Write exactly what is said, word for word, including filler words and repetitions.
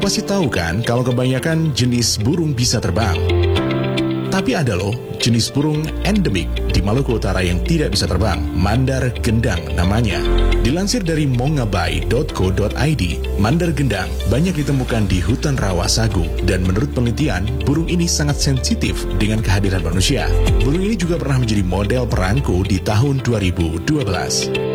Pasti tahu kan kalau kebanyakan jenis burung bisa terbang. Tapi ada loh jenis burung endemik di Maluku Utara yang tidak bisa terbang, mandar gendang namanya. Dilansir dari mongabay dot co dot i d, mandar gendang banyak ditemukan di hutan rawa sagu, dan menurut penelitian, burung ini sangat sensitif dengan kehadiran manusia. Burung ini juga pernah menjadi model perangko di tahun dua ribu dua belas.